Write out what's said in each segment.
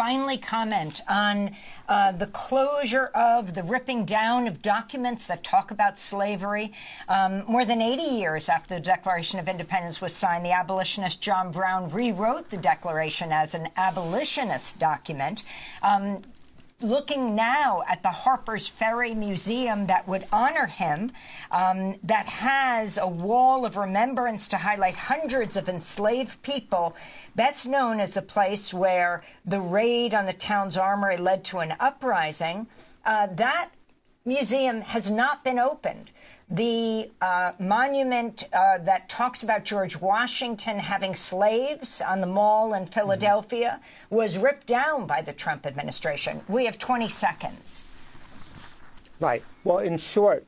finally comment on the closure of the ripping down of documents that talk about slavery. More than 80 years after the Declaration of Independence was signed, the abolitionist John Brown rewrote the Declaration as an abolitionist document. Looking now at the Harper's Ferry Museum that would honor him, that has a wall of remembrance to highlight hundreds of enslaved people, best known as the place where the raid on the town's armory led to an uprising, that museum has not been opened. The monument that talks about George Washington having slaves on the Mall in Philadelphia was ripped down by the Trump administration. We have 20 seconds. Right. Well, in short,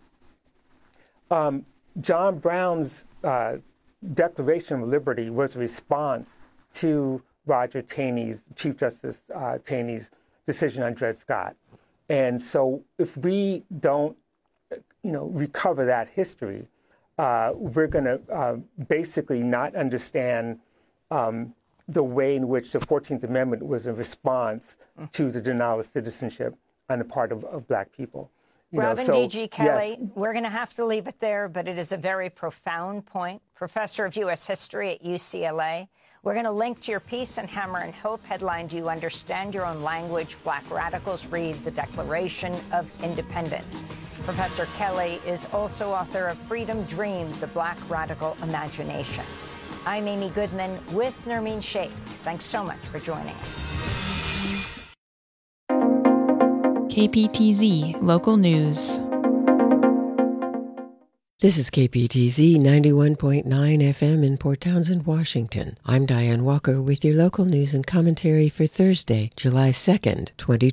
John Brown's Declaration of Liberty was a response to Roger Taney's, Chief Justice Taney's decision on Dred Scott. And so if we don't recover that history, we're going to basically not understand the way in which the 14th Amendment was a response to the denial of citizenship on the part of Black people. Robin D.G. Kelley, yes. We're going to have to leave it there, but it is a very profound point. Professor of U.S. History at UCLA. We're going to link to your piece in Hammer and Hope, headline, "Do You Understand Your Own Language? Black Radicals Read the Declaration of Independence." Professor Kelley is also author of Freedom Dreams, The Black Radical Imagination. I'm Amy Goodman with Nermeen Sheikh. Thanks so much for joining us. KPTZ Local News. This is KPTZ 91.9 FM in Port Townsend, Washington. I'm Diane Walker with your local news and commentary for Thursday, July 2nd,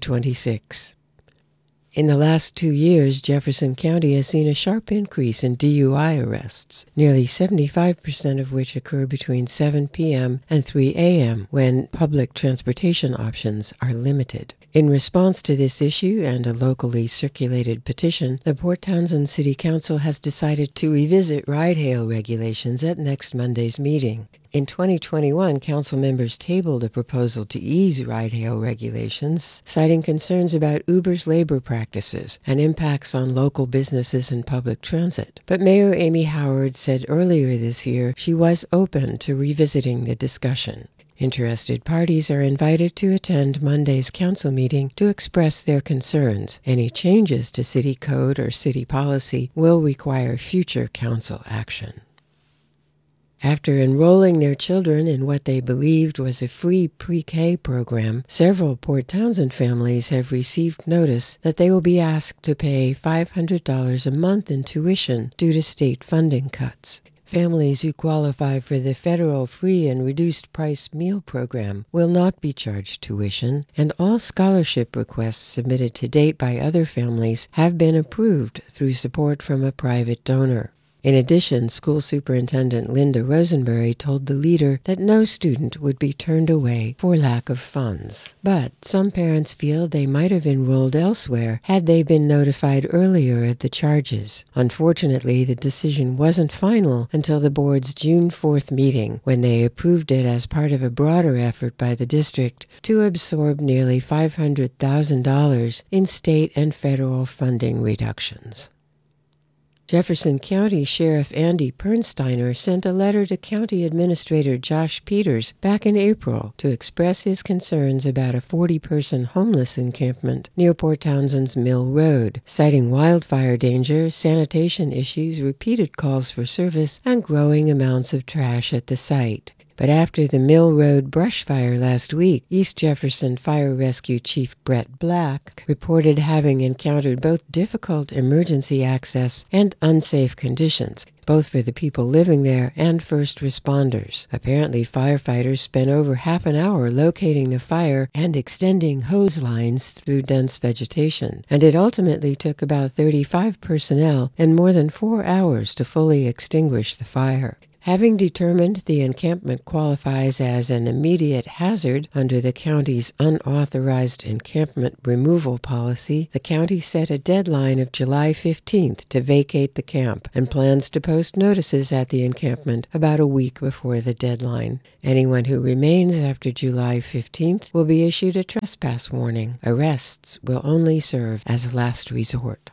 2026. In the last 2 years, Jefferson County has seen a sharp increase in DUI arrests, nearly 75% of which occur between 7 p.m. and 3 a.m. when public transportation options are limited. In response to this issue and a locally circulated petition, the Port Townsend City Council has decided to revisit ride-hail regulations at next Monday's meeting. In 2021, council members tabled a proposal to ease ride-hail regulations, citing concerns about Uber's labor practices and impacts on local businesses and public transit. But Mayor Amy Howard said earlier this year she was open to revisiting the discussion. Interested parties are invited to attend Monday's council meeting to express their concerns. Any changes to city code or city policy will require future council action. After enrolling their children in what they believed was a free pre-K program, several Port Townsend families have received notice that they will be asked to pay $500 a month in tuition due to state funding cuts. Families who qualify for the federal free and reduced price meal program will not be charged tuition, and all scholarship requests submitted to date by other families have been approved through support from a private donor. In addition, School Superintendent Linda Rosenberry told the Leader that no student would be turned away for lack of funds. But some parents feel they might have enrolled elsewhere had they been notified earlier of the charges. Unfortunately, the decision wasn't final until the board's June 4th meeting, when they approved it as part of a broader effort by the district to absorb nearly $500,000 in state and federal funding reductions. Jefferson County Sheriff Andy Pernsteiner sent a letter to County Administrator Josh Peters back in April to express his concerns about a 40-person homeless encampment near Port Townsend's Mill Road, citing wildfire danger, sanitation issues, repeated calls for service, and growing amounts of trash at the site. But after the Mill Road brush fire last week, East Jefferson Fire Rescue Chief Brett Black reported having encountered both difficult emergency access and unsafe conditions, both for the people living there and first responders. Apparently, firefighters spent over half an hour locating the fire and extending hose lines through dense vegetation, and it ultimately took about 35 personnel and more than 4 hours to fully extinguish the fire. Having determined the encampment qualifies as an immediate hazard under the county's unauthorized encampment removal policy, the county set a deadline of July 15th to vacate the camp and plans to post notices at the encampment about a week before the deadline. Anyone who remains after July 15th will be issued a trespass warning. Arrests will only serve as a last resort.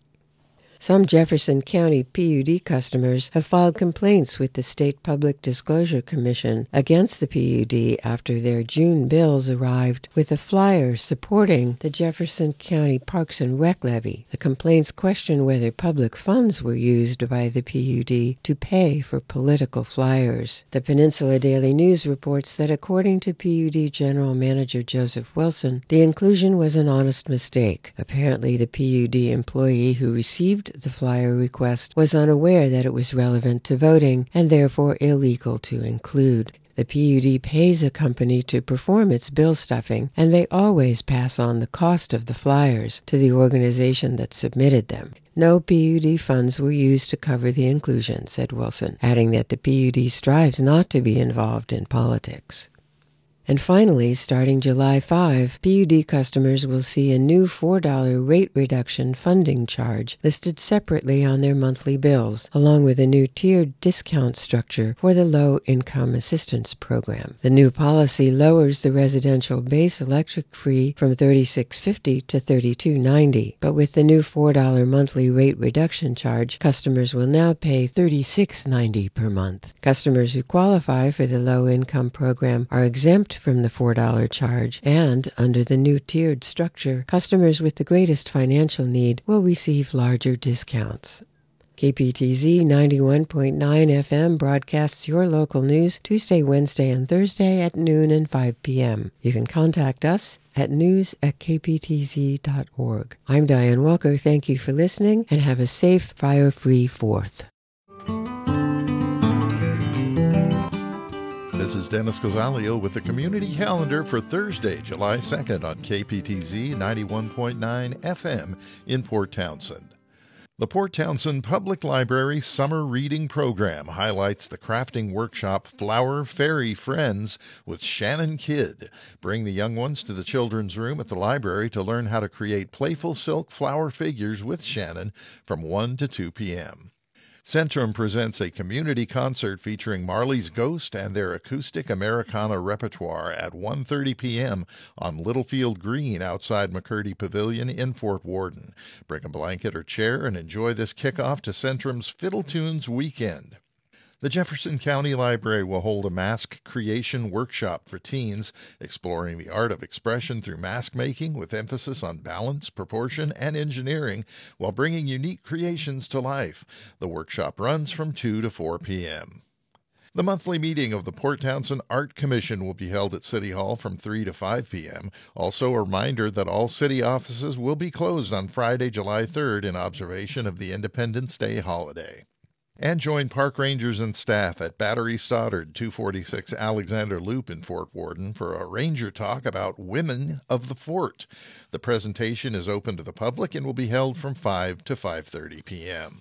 Some Jefferson County PUD customers have filed complaints with the State Public Disclosure Commission against the PUD after their June bills arrived with a flyer supporting the Jefferson County Parks and Rec levy. The complaints question whether public funds were used by the PUD to pay for political flyers. The Peninsula Daily News reports that according to PUD General Manager Joseph Wilson, the inclusion was an honest mistake. Apparently, the PUD employee who received the flyer request was unaware that it was relevant to voting and therefore illegal to include. The PUD pays a company to perform its bill stuffing, and they always pass on the cost of the flyers to the organization that submitted them. No PUD funds were used to cover the inclusion, said Wilson, adding that the PUD strives not to be involved in politics. And finally, starting July 5, PUD customers will see a new $4 rate reduction funding charge listed separately on their monthly bills, along with a new tiered discount structure for the Low-Income Assistance Program. The new policy lowers the residential base electric fee from $36.50 to $32.90, but with the new $4 monthly rate reduction charge, customers will now pay $36.90 per month. Customers who qualify for the low-income program are exempt from the $4 charge, and under the new tiered structure, customers with the greatest financial need will receive larger discounts. KPTZ 91.9 FM broadcasts your local news Tuesday, Wednesday, and Thursday at noon and 5 p.m. You can contact us at news@kptz.org. I'm Diane Walker. Thank you for listening, and have a safe, fire-free 4th. This is Dennis Gozalio with the Community Calendar for Thursday, July 2nd on KPTZ 91.9 FM in Port Townsend. The Port Townsend Public Library Summer Reading Program highlights the crafting workshop Flower Fairy Friends with Shannon Kidd. Bring the young ones to the children's room at the library to learn how to create playful silk flower figures with Shannon from 1 to 2 p.m. Centrum presents a community concert featuring Marley's Ghost and their acoustic Americana repertoire at 1:30 p.m. on Littlefield Green outside McCurdy Pavilion in Fort Worden. Bring a blanket or chair and enjoy this kickoff to Centrum's Fiddle Tunes Weekend. The Jefferson County Library will hold a mask creation workshop for teens, exploring the art of expression through mask making with emphasis on balance, proportion, and engineering while bringing unique creations to life. The workshop runs from 2 to 4 p.m. The monthly meeting of the Port Townsend Art Commission will be held at City Hall from 3 to 5 p.m. Also, a reminder that all city offices will be closed on Friday, July 3rd in observation of the Independence Day holiday. And join park rangers and staff at Battery Stoddard 246 Alexander Loop in Fort Worden for a ranger talk about women of the fort. The presentation is open to the public and will be held from 5 to 5:30 p.m.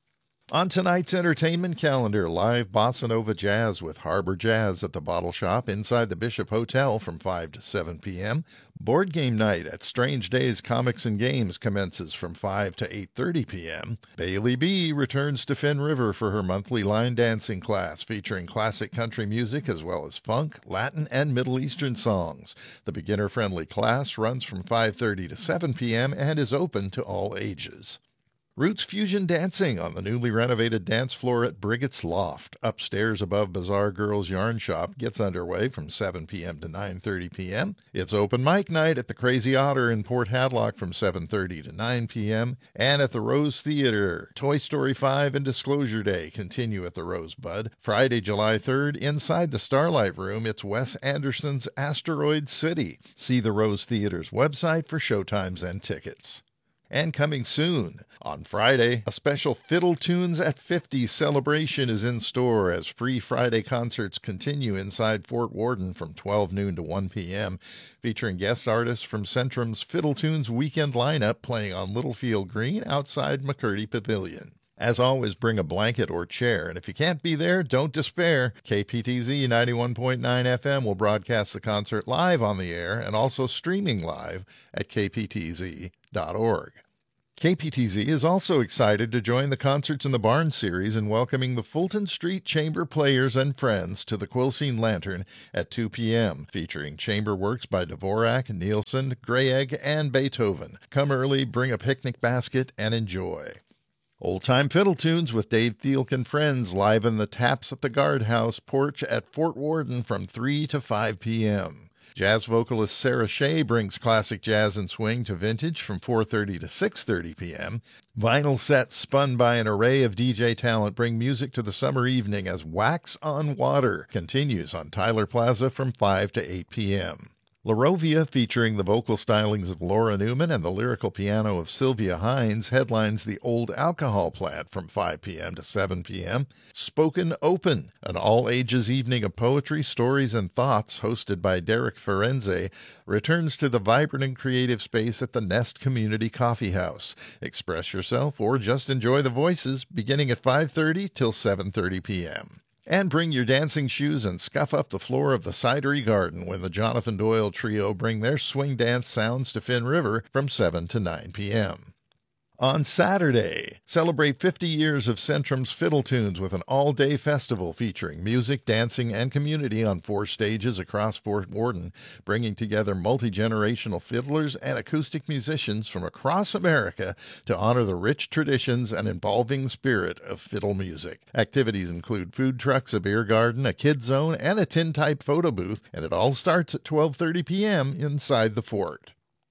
On tonight's entertainment calendar, live bossa nova jazz with Harbor Jazz at the Bottle Shop inside the Bishop Hotel from 5 to 7 p.m. Board game night at Strange Days Comics and Games commences from 5 to 8:30 p.m. Bailey B. returns to Finn River for her monthly line dancing class featuring classic country music as well as funk, Latin, and Middle Eastern songs. The beginner-friendly class runs from 5:30 to 7 p.m. and is open to all ages. Roots Fusion Dancing on the newly renovated dance floor at Briggett's Loft, upstairs above Bazaar Girls Yarn Shop, gets underway from 7 p.m. to 9:30 p.m. It's open mic night at the Crazy Otter in Port Hadlock from 7:30 to 9 p.m. And at the Rose Theater, Toy Story 5 and Disclosure Day continue at the Rosebud. Friday, July 3rd, inside the Starlight Room, it's Wes Anderson's Asteroid City. See the Rose Theater's website for showtimes and tickets. And coming soon, on Friday, a special Fiddle Tunes at 50 celebration is in store as free Friday concerts continue inside Fort Worden from 12 noon to 1 p.m., featuring guest artists from Centrum's Fiddle Tunes weekend lineup playing on Littlefield Green outside McCurdy Pavilion. As always, bring a blanket or chair, and if you can't be there, don't despair. KPTZ 91.9 FM will broadcast the concert live on the air and also streaming live at kptz.org. KPTZ is also excited to join the Concerts in the Barn series in welcoming the Fulton Street Chamber players and friends to the Quilcene Lantern at 2 p.m., featuring chamber works by Dvorak, Nielsen, Grayegg, and Beethoven. Come early, bring a picnic basket, and enjoy. Old-time fiddle tunes with Dave Thielk and friends live in the Taps at the Guardhouse porch at Fort Worden from 3 to 5 p.m. Jazz vocalist Sarah Shea brings classic jazz and swing to Vintage from 4:30 to 6:30 p.m. Vinyl sets spun by an array of DJ talent bring music to the summer evening as Wax on Water continues on Tyler Plaza from 5 to 8 p.m. La Rovia, featuring the vocal stylings of Laura Newman and the lyrical piano of Sylvia Hines, headlines the Old Alcohol Plant from 5 p.m. to 7 p.m. Spoken Open, an all-ages evening of poetry, stories, and thoughts hosted by Derek Ferenze, returns to the vibrant and creative space at the Nest Community Coffee House. Express yourself or just enjoy the voices, beginning at 5:30 till 7:30 p.m. And bring your dancing shoes and scuff up the floor of the Cidery Garden when the Jonathan Doyle Trio bring their swing dance sounds to Finn River from 7 to 9 p.m. On Saturday, celebrate 50 years of Centrum's Fiddle Tunes with an all-day festival featuring music, dancing, and community on 4 stages across Fort Worden, bringing together multi-generational fiddlers and acoustic musicians from across America to honor the rich traditions and evolving spirit of fiddle music. Activities include food trucks, a beer garden, a kids zone, and a tintype photo booth, and it all starts at 12:30 p.m. inside the fort.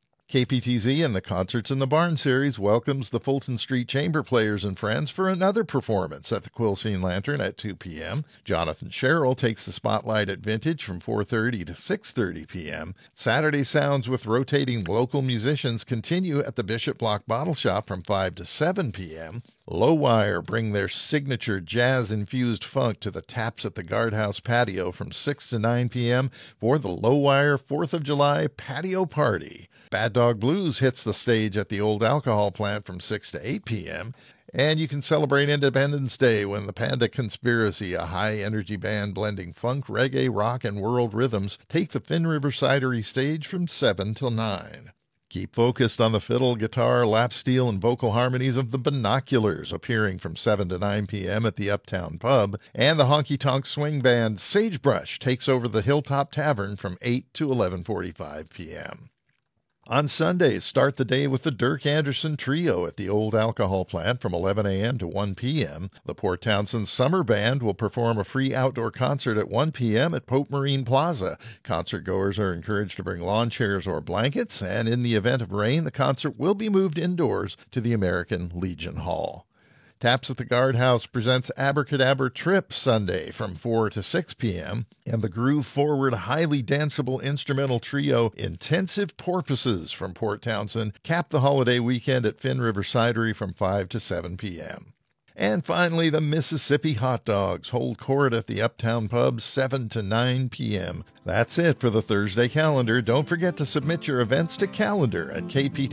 KPTZ and the Concerts in the Barn series welcomes the Fulton Street Chamber players and friends for another performance at the Quilcene Lantern at 2 p.m. Jonathan Sherrill takes the spotlight at Vintage from 4:30 to 6:30 p.m. Saturday sounds with rotating local musicians continue at the Bishop Block Bottle Shop from 5 to 7 p.m. Low Wire bring their signature jazz-infused funk to the Taps at the Guardhouse patio from 6 to 9 p.m. for the Low Wire 4th of July Patio Party. Bad Dog Blues hits the stage at the Old Alcohol Plant from 6 to 8 p.m., and you can celebrate Independence Day when the Panda Conspiracy, a high-energy band blending funk, reggae, rock, and world rhythms, take the Finn River Cidery stage from 7 till 9. Keep focused on the fiddle, guitar, lap steel, and vocal harmonies of the Binoculars, appearing from 7 to 9 p.m. at the Uptown Pub, and the honky-tonk swing band Sagebrush takes over the Hilltop Tavern from 8 to 11:45 p.m. On Sundays, start the day with the Dirk Anderson Trio at the Old Alcohol Plant from 11 a.m. to 1 p.m. The Port Townsend Summer Band will perform a free outdoor concert at 1 p.m. at Pope Marine Plaza. Concertgoers are encouraged to bring lawn chairs or blankets, and in the event of rain, the concert will be moved indoors to the American Legion Hall. Taps at the Guardhouse presents Abracadabra Trip Sunday from 4 to 6 p.m. and the groove-forward, highly danceable instrumental trio Intensive Porpoises from Port Townsend cap the holiday weekend at Finn River Cidery from 5 to 7 p.m. And finally, the Mississippi Hot Dogs hold court at the Uptown Pub 7 to 9 p.m. That's it for the Thursday calendar. Don't forget to submit your events to calendar at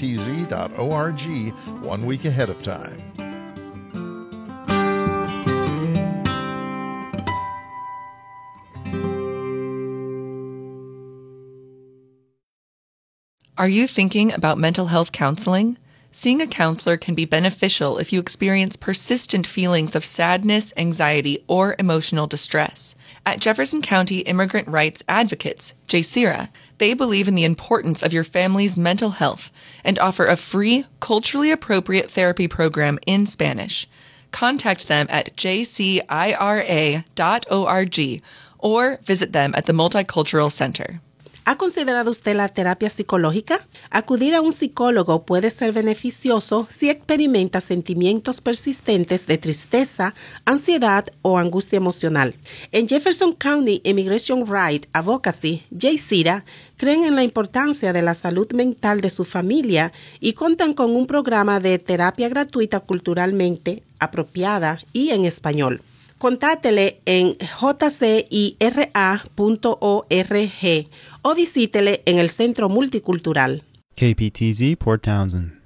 kptz.org 1 week ahead of time. Are you thinking about mental health counseling? Seeing a counselor can be beneficial if you experience persistent feelings of sadness, anxiety, or emotional distress. At Jefferson County Immigrant Rights Advocates, JCIRA, they believe in the importance of your family's mental health and offer a free, culturally appropriate therapy program in Spanish. Contact them at jcira.org or visit them at the Multicultural Center. ¿Ha considerado usted la terapia psicológica? Acudir a un psicólogo puede ser beneficioso si experimenta sentimientos persistentes de tristeza, ansiedad o angustia emocional. En Jefferson County Immigration Rights Advocacy, JCIRA, creen en la importancia de la salud mental de su familia y cuentan con un programa de terapia gratuita culturalmente apropiada y en español. Contáctele en jcira.org o visítele en el Centro Multicultural. KPTZ, Port Townsend.